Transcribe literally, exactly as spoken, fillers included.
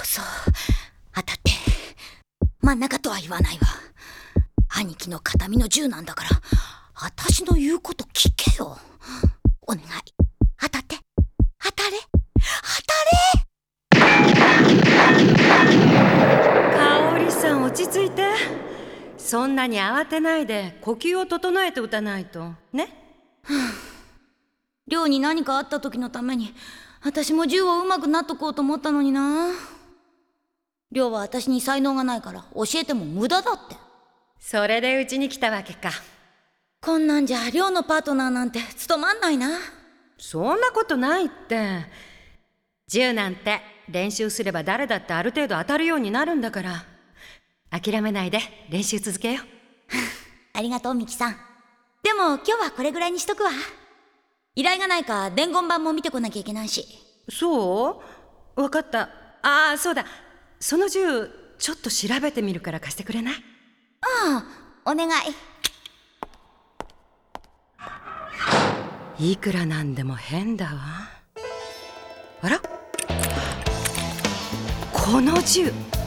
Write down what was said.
そ当たって。真ん中とは言わないわ。兄貴の形見の銃なんだから、私の言うこと聞けよ。お願い、当たって。当たれ当たれ。 香織さん、落ち着いて。そんなに慌てないで呼吸を整えて打たないとね。 亮に何かあった時のために私も銃を上手くなっとこうと思ったのにな。亮は私に才能がないから教えても無駄だって。 それでうちに来たわけか。 こんなんじゃ亮のパートナーなんて務まんないな。 そんなことないって。銃なんて練習すれば誰だってある程度当たるようになるんだから。諦めないで練習続けよう。 ありがとうミキさん。でも今日はこれぐらいにしとくわ。依頼がないか伝言板も見てこなきゃいけないし。 そう？わかった。ああ、そうだ。その銃ちょっと調べてみるから貸してくれない？ ああ、お願い。いくらなんでも変だわ。あら？この銃